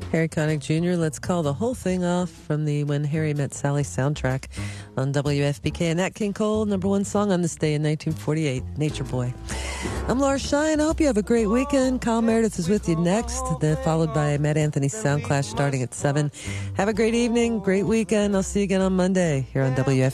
Harry Connick Jr., let's call the whole thing off from the When Harry Met Sally soundtrack on WFPK. And Nat King Cole, number one song on this day in 1948, Nature Boy. I'm Laura Shine. I hope you have a great weekend. Kyle Meredith is with you next, then followed by Matt Anthony's Sound Clash starting at 7. Have a great evening, great weekend. I'll see you again on Monday here on WFPK.